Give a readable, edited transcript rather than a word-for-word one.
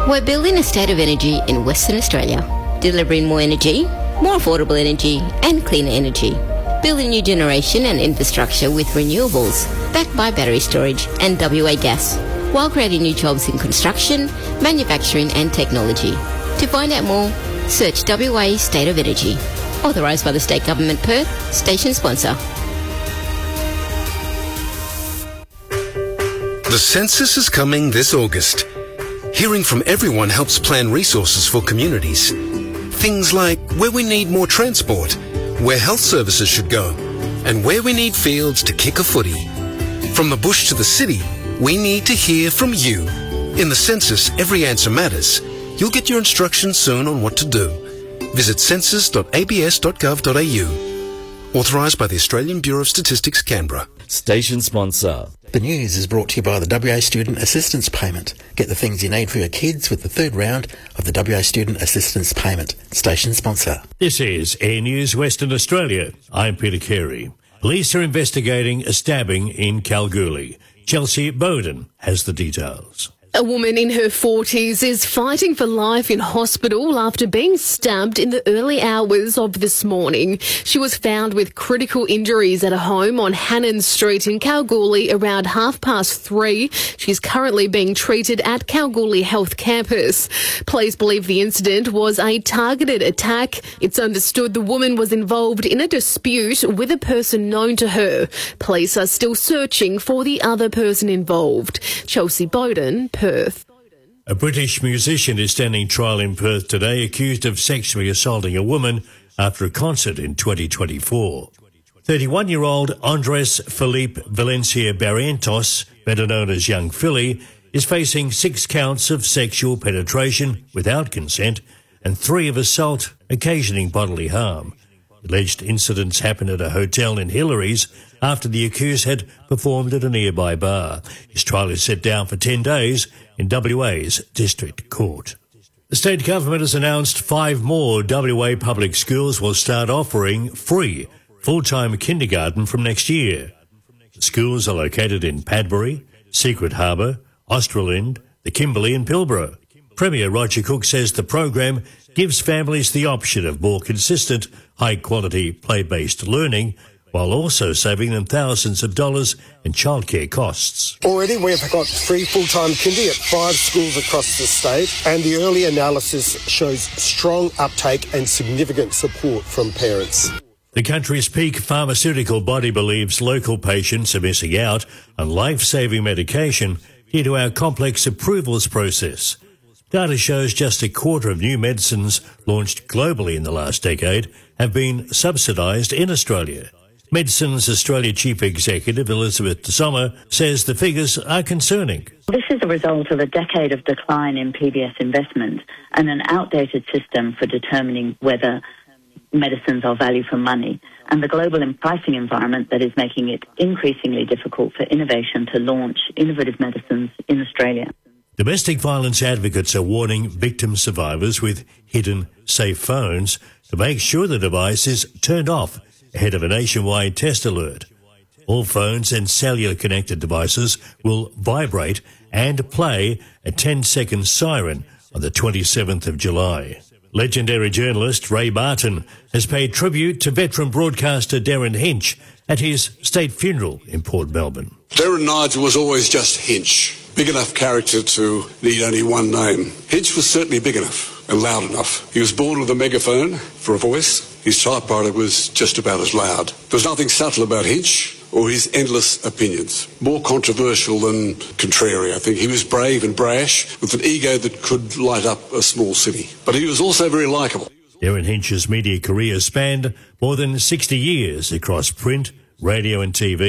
We're building a state of energy in Western Australia, delivering more energy, more affordable energy and cleaner energy. Building new generation and infrastructure with renewables, backed by battery storage and WA gas, while creating new jobs in construction, manufacturing and technology. To find out more, search WA State of Energy. Authorised by the State Government Perth, station sponsor. The census is coming this August. Hearing from everyone helps plan resources for communities. Things like where we need more transport, where health services should go, and where we need fields to kick a footy. From the bush to the city, we need to hear from you. In the census, every answer matters. You'll get your instructions soon on what to do. Visit census.abs.gov.au. Authorised by the Australian Bureau of Statistics, Canberra. Station sponsor. The news is brought to you by the WA Student Assistance Payment. Get the things you need for your kids with the third round of the WA Student Assistance Payment. Station sponsor. This is Air News Western Australia. I'm Peter Carey. Police are investigating a stabbing in Kalgoorlie. Chelsea Bowden has the details. A woman in her 40s is fighting for life in hospital after being stabbed in the early hours of this morning. She was found with critical injuries at a home on Hannon Street in Kalgoorlie around 3:30. She's currently being treated at Kalgoorlie Health Campus. Police believe the incident was a targeted attack. It's understood the woman was involved in a dispute with a person known to her. Police are still searching for the other person involved. Chelsea Bowden, Perth. A British musician is standing trial in Perth today, accused of sexually assaulting a woman after a concert in 2024. 31-year-old Andres Felipe Valencia Barrientos, better known as Young Philly, is facing 6 counts of sexual penetration without consent and 3 of assault occasioning bodily harm. Alleged incidents happened at a hotel in Hillary's after the accused had performed at a nearby bar. His trial is set down for 10 days in WA's District Court. The state government has announced 5 more WA public schools will start offering free full-time kindergarten from next year. The schools are located in Padbury, Secret Harbour, Australind, the Kimberley and Pilbara. Premier Roger Cook says the program gives families the option of more consistent, high-quality, play-based learning, while also saving them thousands of dollars in childcare costs. Already we've got free full-time kindy at 5 schools across the state, and the early analysis shows strong uptake and significant support from parents. The country's peak pharmaceutical body believes local patients are missing out on life-saving medication due to our complex approvals process. Data shows just a quarter of new medicines launched globally in the last decade have been subsidised in Australia. Medicines Australia Chief Executive Elizabeth De Sommer says the figures are concerning. This is a result of a decade of decline in PBS investment and an outdated system for determining whether medicines are value for money, and the global pricing environment that is making it increasingly difficult for innovation to launch innovative medicines in Australia. Domestic violence advocates are warning victim survivors with hidden safe phones to make sure the device is turned off ahead of a nationwide test alert. All phones and cellular connected devices will vibrate and play a 10-second siren on the 27th of July. Legendary journalist Ray Barton has paid tribute to veteran broadcaster Darren Hinch at his state funeral in Port Melbourne. Darren Nigel was always just Hinch. Big enough character to need only one name. Hinch was certainly big enough and loud enough. He was born with a megaphone for a voice. His typewriter was just about as loud. There was nothing subtle about Hinch or his endless opinions. More controversial than contrary, I think. He was brave and brash with an ego that could light up a small city. But he was also very likeable. Darren Hinch's media career spanned more than 60 years across print, radio and TV.